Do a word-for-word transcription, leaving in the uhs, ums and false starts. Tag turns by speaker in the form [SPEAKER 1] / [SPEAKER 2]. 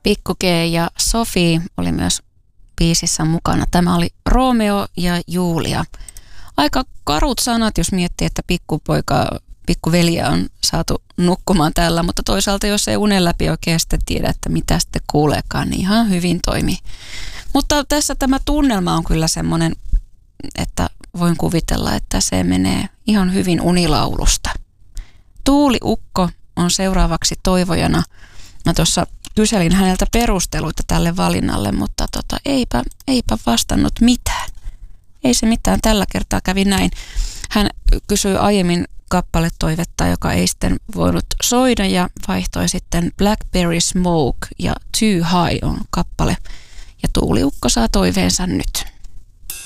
[SPEAKER 1] Pikku G ja Sofi oli myös biisissä mukana. Tämä oli Romeo ja Julia. Aika karut sanat, jos miettii, että pikkupoika, pikkuveliä on saatu nukkumaan tällä, mutta toisaalta jos ei unen läpi oikein sitten tiedä, että mitä sitten kuuleekaan, niin ihan hyvin toimii. Mutta tässä tämä tunnelma on kyllä semmoinen, että voin kuvitella, että se menee ihan hyvin unilaulusta. Tuuli Ukko on seuraavaksi toivojana. Mä tuossa kyselin häneltä perusteluita tälle valinnalle, mutta tota, eipä, eipä vastannut mitään. Ei se mitään, tällä kertaa kävi näin. Hän kysyi aiemmin kappaletoivetta, joka ei sitten voinut soida ja vaihtoi sitten Blackberry Smoke ja Too High on kappale. Ja Tuuli Ukko saa toiveensa nyt.